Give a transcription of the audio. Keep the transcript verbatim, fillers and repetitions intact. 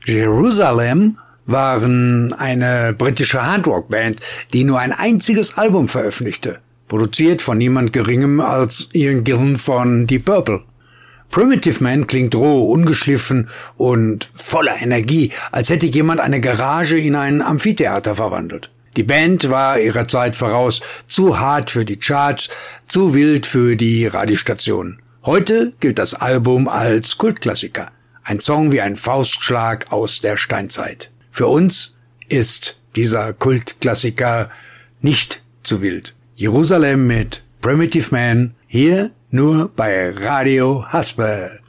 Jerusalem waren eine britische Hardrock-Band, die nur ein einziges Album veröffentlichte, produziert von niemand Geringem als Ian Gillan von Deep Purple. Primitive Man klingt roh, ungeschliffen und voller Energie, als hätte jemand eine Garage in ein Amphitheater verwandelt. Die Band war ihrer Zeit voraus, zu hart für die Charts, zu wild für die Radiostationen. Heute gilt das Album als Kultklassiker, ein Song wie ein Faustschlag aus der Steinzeit. Für uns ist dieser Kultklassiker nicht zu wild. Jerusalem mit Primitive Man, hier nur bei Radio Haspe.